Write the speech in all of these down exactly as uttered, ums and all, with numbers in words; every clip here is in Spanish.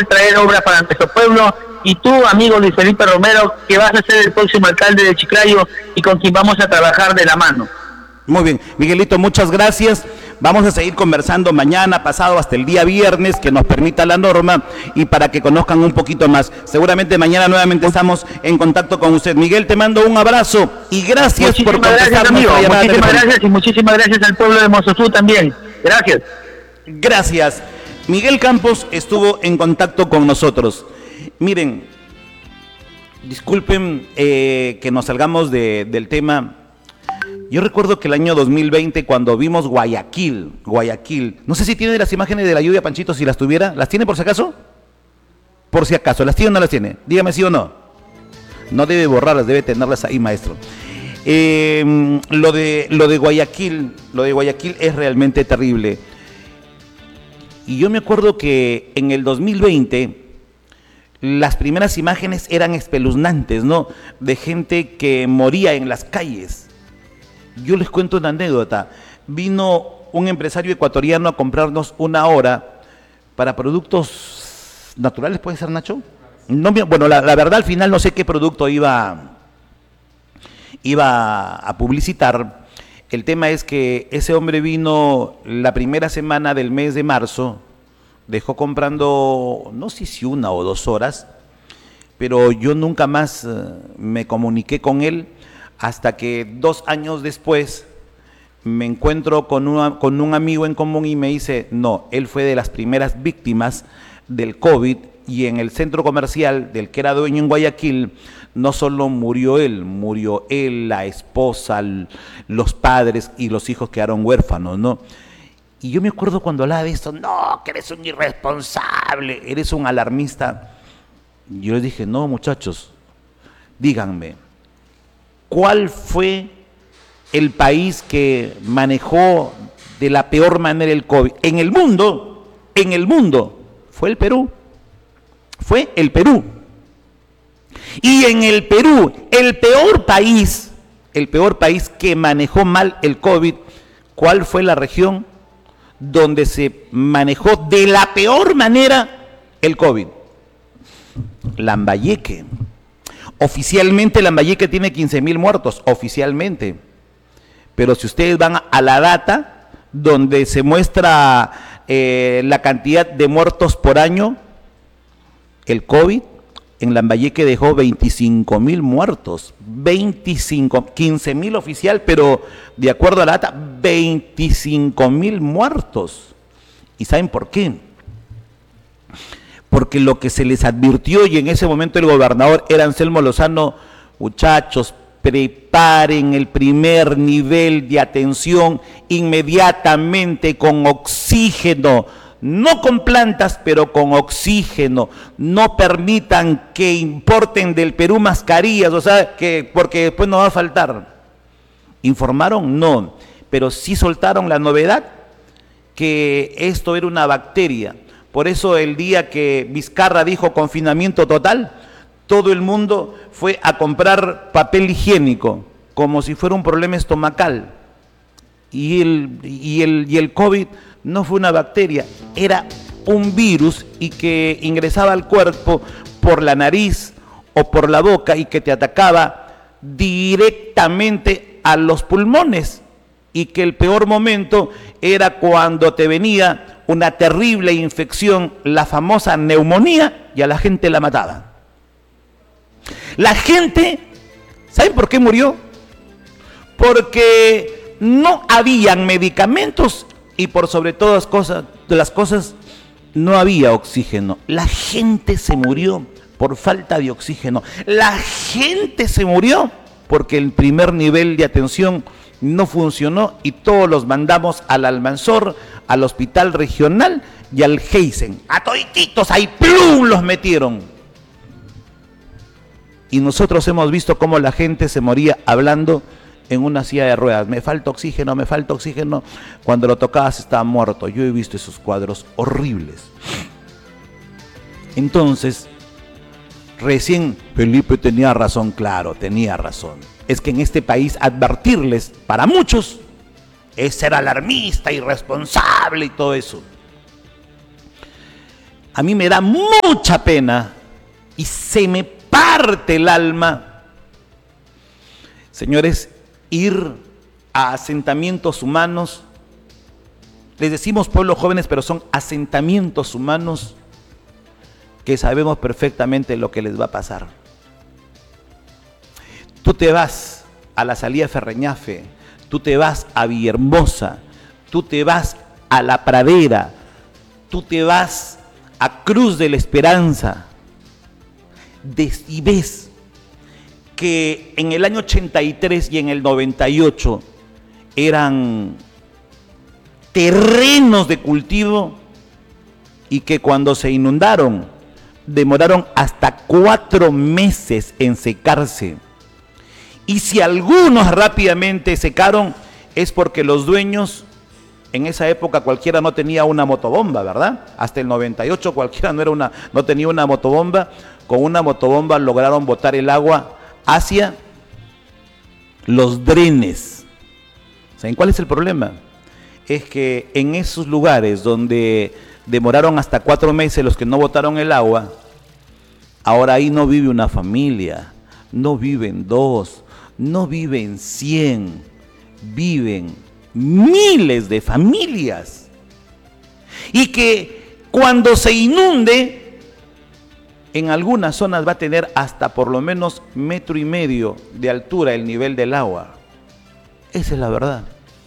poder traer obras para nuestro pueblo, y tú, amigo Luis Felipe Romero, que vas a ser el próximo alcalde de Chiclayo y con quien vamos a trabajar de la mano. Muy bien, Miguelito, muchas gracias. Vamos a seguir conversando mañana, pasado, hasta el día viernes, que nos permita la norma, y para que conozcan un poquito más. Seguramente mañana nuevamente estamos en contacto con usted. Miguel, te mando un abrazo y gracias muchísimas por contestar gracias, amigo. nuestra llamada Muchísimas telefónica. gracias, y muchísimas gracias al pueblo de Mozosú también. Gracias. Gracias. Miguel Campos estuvo en contacto con nosotros. Miren, disculpen eh, que nos salgamos de, del tema. Yo recuerdo que el año dos mil veinte, cuando vimos Guayaquil, Guayaquil, no sé si tiene las imágenes de la lluvia, Panchito, si las tuviera. ¿Las tiene por si acaso? Por si acaso, ¿las tiene o no las tiene? Dígame sí o no. No debe borrarlas, debe tenerlas ahí, maestro. Eh, lo de, lo de Guayaquil, lo de Guayaquil es realmente terrible. Y yo me acuerdo que en el dos mil veinte las primeras imágenes eran espeluznantes, ¿no? De gente que moría en las calles. Yo les cuento una anécdota. Vino un empresario ecuatoriano a comprarnos una hora para productos naturales, ¿puede ser, Nacho? No, bueno, la, la verdad al final no sé qué producto iba, iba a publicitar. El tema es que ese hombre vino la primera semana del mes de marzo, dejó comprando, no sé si una o dos horas, pero yo nunca más uh, me comuniqué con él hasta que dos años después me encuentro con, una, con un amigo en común y me dice, no, él fue de las primeras víctimas del COVID, y en el centro comercial del que era dueño en Guayaquil, no solo murió él, murió él, la esposa, los padres y los hijos quedaron huérfanos, ¿no? Y yo me acuerdo cuando hablaba de esto, no, que eres un irresponsable, eres un alarmista. Yo les dije, no, muchachos, díganme, ¿cuál fue el país que manejó de la peor manera el COVID? En el mundo, en el mundo, fue el Perú. Fue el Perú. Y en el Perú, el peor país, el peor país que manejó mal el COVID, ¿cuál fue la región donde se manejó de la peor manera el COVID? Lambayeque. Oficialmente Lambayeque tiene quince mil muertos, oficialmente. Pero si ustedes van a la data donde se muestra eh, la cantidad de muertos por año, el COVID en Lambayeque dejó veinticinco mil muertos, veinticinco, quince mil oficial, pero de acuerdo a la data, veinticinco mil muertos. ¿Y saben por qué? Porque lo que se les advirtió, y en ese momento el gobernador era Anselmo Lozano, muchachos, preparen el primer nivel de atención inmediatamente con oxígeno, no con plantas, pero con oxígeno. No permitan que importen del Perú mascarillas, o sea, que porque después no va a faltar. ¿Informaron? No, pero sí soltaron la novedad que esto era una bacteria. Por eso el día que Vizcarra dijo confinamiento total, todo el mundo fue a comprar papel higiénico, como si fuera un problema estomacal. Y el, y el, y el COVID no fue una bacteria, era un virus, y que ingresaba al cuerpo por la nariz o por la boca y que te atacaba directamente a los pulmones, y que el peor momento era cuando te venía una terrible infección, la famosa neumonía, y a la gente la mataba. La gente, ¿saben por qué murió? Porque no habían medicamentos y por sobre todas cosas, de las cosas no había oxígeno. La gente se murió por falta de oxígeno. La gente se murió porque el primer nivel de atención no funcionó y todos los mandamos al Almanzor, al hospital regional y al Heisen. A todititos ahí, ¡plum!, los metieron. Y nosotros hemos visto cómo la gente se moría hablando en una silla de ruedas. Me falta oxígeno, me falta oxígeno. Cuando lo tocabas estaba muerto. Yo he visto esos cuadros horribles. Entonces, recién Felipe tenía razón, claro, tenía razón. Es que en este país advertirles, para muchos, es ser alarmista, irresponsable y todo eso. A mí me da mucha pena y se me parte el alma, señores, ir a asentamientos humanos. Les decimos pueblos jóvenes, pero son asentamientos humanos que sabemos perfectamente lo que les va a pasar. Tú te vas a la salida de Ferreñafe, tú te vas a Villahermosa, tú te vas a La Pradera, tú te vas a Cruz de la Esperanza, y ves que en el año ochenta y tres y en el noventa y ocho eran terrenos de cultivo y que cuando se inundaron demoraron hasta cuatro meses en secarse. Y si algunos rápidamente secaron es porque los dueños, en esa época cualquiera no tenía una motobomba, ¿verdad? Hasta el noventa y ocho cualquiera no, era una, no tenía una motobomba. Con una motobomba lograron botar el agua hacia los drenes. ¿Saben cuál es el problema? Es que en esos lugares donde demoraron hasta cuatro meses los que no botaron el agua, ahora ahí no vive una familia, no viven dos, no viven cien, viven miles de familias. Y que cuando se inunde, en algunas zonas va a tener hasta por lo menos metro y medio de altura el nivel del agua. Esa es la verdad.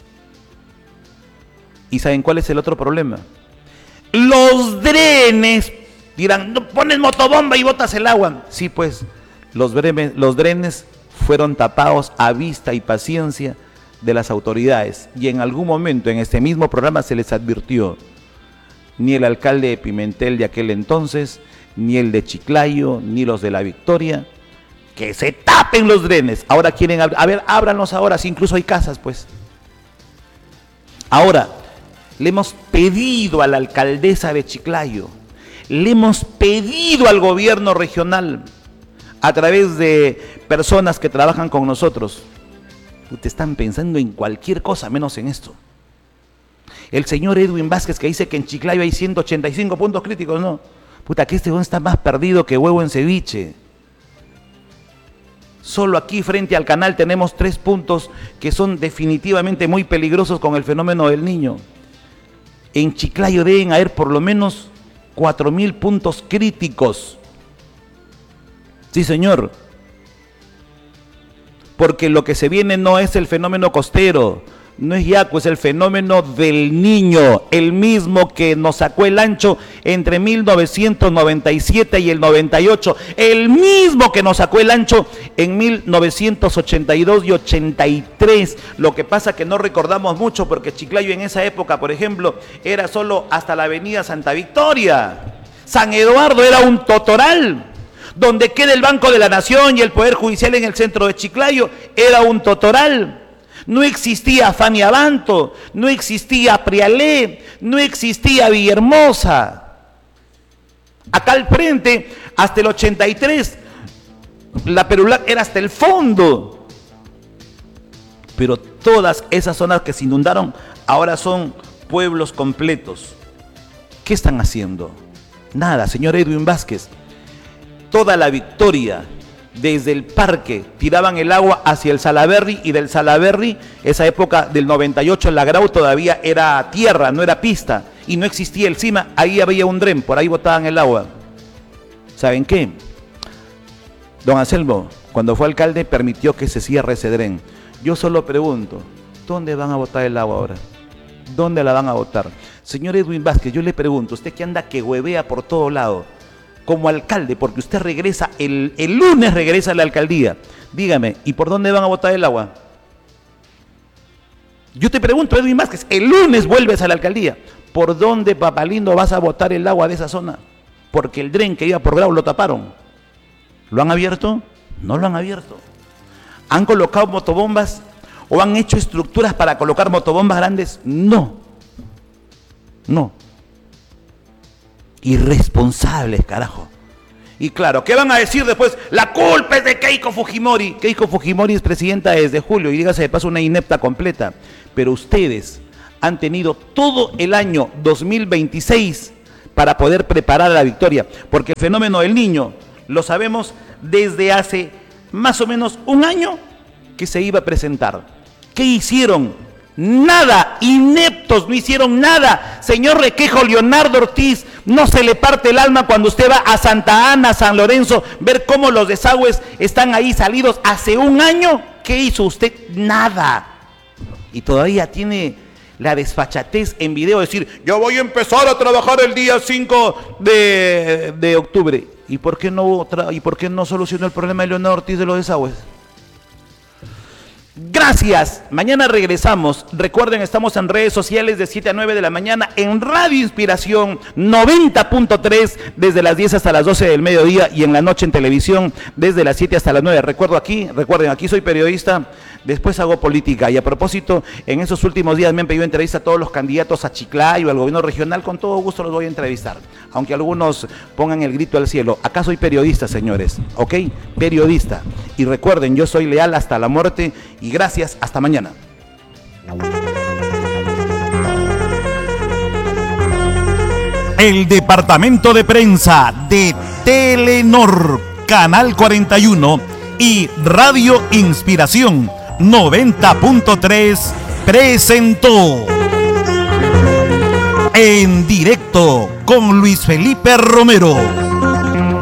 ¿Y saben cuál es el otro problema? Los drenes, dirán, no pones motobomba y botas el agua. Sí, pues, los drenes, los drenes fueron tapados a vista y paciencia de las autoridades. Y en algún momento en este mismo programa se les advirtió, ni el alcalde de Pimentel de aquel entonces, ni el de Chiclayo, ni los de La Victoria, que se tapen los drenes. Ahora quieren, a ver, ábranlos ahora, si incluso hay casas, pues. Ahora, le hemos pedido a la alcaldesa de Chiclayo, le hemos pedido al gobierno regional, a través de personas que trabajan con nosotros, te están pensando en cualquier cosa menos en esto. El señor Edwin Vázquez que dice que en Chiclayo hay ciento ochenta y cinco puntos críticos, no. Puta, que este huevón está más perdido que huevo en ceviche. Solo aquí frente al canal tenemos tres puntos que son definitivamente muy peligrosos con el fenómeno del Niño. En Chiclayo deben haber por lo menos cuatro mil puntos críticos. Sí, señor. Porque lo que se viene no es el fenómeno costero, no es Yaco, es el fenómeno del Niño, el mismo que nos sacó el ancho entre mil novecientos noventa y siete y el noventa y ocho, el mismo que nos sacó el ancho en mil novecientos ochenta y dos y ochenta y tres. Lo que pasa que no recordamos mucho porque Chiclayo en esa época, por ejemplo, era solo hasta la avenida Santa Victoria. San Eduardo era un totoral. Donde queda el Banco de la Nación y el Poder Judicial en el centro de Chiclayo, era un totoral. No existía Faniabanto, no existía Prialé, no existía Villahermosa. Acá al frente, hasta el ochenta y tres, la Perulac era hasta el fondo. Pero todas esas zonas que se inundaron ahora son pueblos completos. ¿Qué están haciendo? Nada, señor Edwin Vázquez. Toda La Victoria, desde el parque, tiraban el agua hacia el Salaberry y del Salaberry, esa época del noventa y ocho, en La Grau todavía era tierra, no era pista, y no existía el CIMA, ahí había un dren, por ahí botaban el agua. ¿Saben qué? Don Anselmo, cuando fue alcalde, permitió que se cierre ese dren. Yo solo pregunto, ¿dónde van a botar el agua ahora? ¿Dónde la van a botar? Señor Edwin Vázquez, yo le pregunto, usted que anda que huevea por todo lado, como alcalde, porque usted regresa, el, el lunes regresa a la alcaldía. Dígame, ¿y por dónde van a botar el agua? Yo te pregunto, Edwin Vázquez, el lunes vuelves a la alcaldía. ¿Por dónde, papalindo, vas a botar el agua de esa zona? Porque el dren que iba por Grau lo taparon. ¿Lo han abierto? No lo han abierto. ¿Han colocado motobombas o han hecho estructuras para colocar motobombas grandes? No. No. Irresponsables, carajo. Y claro, ¿qué van a decir después? La culpa es de Keiko Fujimori. Keiko Fujimori es presidenta desde julio y dígase de paso una inepta completa. Pero ustedes han tenido todo el año dos mil veintiséis para poder preparar la victoria, porque el fenómeno del Niño lo sabemos desde hace más o menos un año que se iba a presentar. ¿Qué hicieron? Nada, ineptos, no hicieron nada. Señor Requejo, Leonardo Ortiz, no se le parte el alma cuando usted va a Santa Ana, San Lorenzo, ver cómo los desagües están ahí salidos hace un año. ¿Qué hizo usted? Nada. Y todavía tiene la desfachatez en video de decir, yo voy a empezar a trabajar el día cinco de, de octubre. ¿Y por qué no, ¿Y por qué no solucionó el problema de Leonardo Ortiz de los desagües? Gracias, mañana regresamos. Recuerden, estamos en redes sociales de siete a nueve de la mañana en Radio Inspiración noventa punto tres desde las diez hasta las doce del mediodía y en la noche en televisión desde las siete hasta las nueve. Recuerdo aquí, recuerden, aquí soy periodista, después hago política y a propósito, en esos últimos días me han pedido entrevista a todos los candidatos a Chiclayo, al gobierno regional, con todo gusto los voy a entrevistar, aunque algunos pongan el grito al cielo. Acá soy periodista, señores, ¿ok? Periodista. Y recuerden, yo soy leal hasta la muerte. Y gracias, hasta mañana. El departamento de prensa de Telenor, Canal cuarenta y uno y Radio Inspiración noventa punto tres presentó En Directo con Luis Felipe Romero.